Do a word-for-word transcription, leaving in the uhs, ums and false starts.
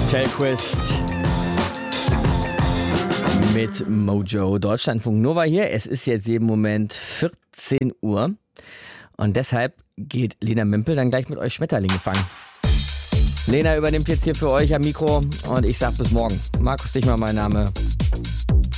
Telquist mit Mojo. Deutschlandfunk Nova hier. Es ist jetzt jeden Moment vierzehn Uhr. Und deshalb geht Lena Mimpel dann gleich mit euch Schmetterlinge fangen. Lena übernimmt jetzt hier für euch am Mikro und ich sag bis morgen. Markus Dichmann mein Name.